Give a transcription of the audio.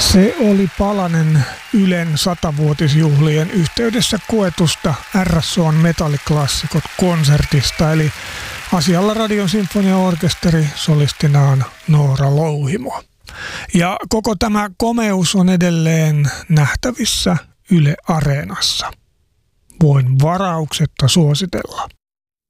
Se oli palanen Ylen 100-vuotisjuhlien yhteydessä koetusta RSO:n metalliklassikot konsertista, eli asialla Radion sinfoniaorkesteri solistinaan Noora Louhimo. Ja koko tämä komeus on edelleen nähtävissä Yle Areenassa. Voin varauksetta suositella.